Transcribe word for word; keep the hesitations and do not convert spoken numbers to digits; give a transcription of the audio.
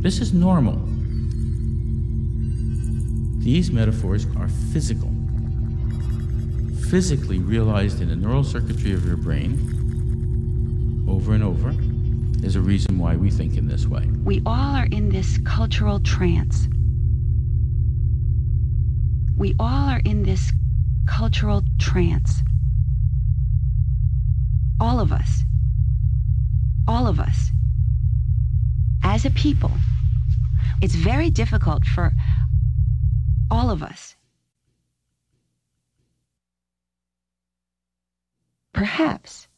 This is normal. These metaphors are physical, physically realized in the neural circuitry of your brain over and over. There's a reason why we think in this way. We all are in this cultural trance. We all are in this cultural trance. All of us. All of us. As a people, it's very difficult for all of us. Perhaps